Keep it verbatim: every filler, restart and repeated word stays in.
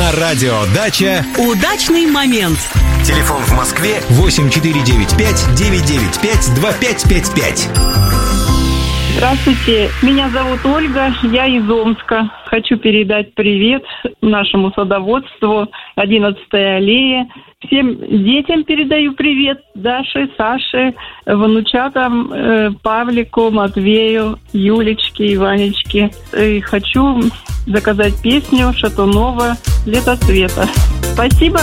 На радио «Дача» удачный момент. Телефон в Москве восемь четыре девять пять девять девять пять два пять пять пять. Здравствуйте, меня зовут Ольга, я из Омска. Хочу передать привет нашему садоводству одиннадцатой аллее. Всем детям передаю привет, Даше, Саше, внучатам, э, Павлику, Матвею, Юлечке, Иванечке. И хочу заказать песню Шатунова «Лето цвета». Спасибо.